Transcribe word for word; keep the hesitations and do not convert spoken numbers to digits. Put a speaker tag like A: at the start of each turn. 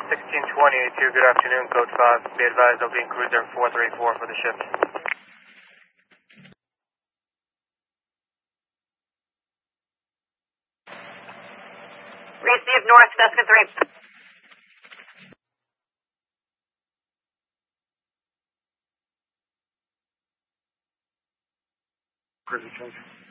A: sixteen twenty, A two, good afternoon, code five. Be advised I'll be in cruiser four three four for the shift.
B: Receive North, Cessna three.
C: Cruiser change.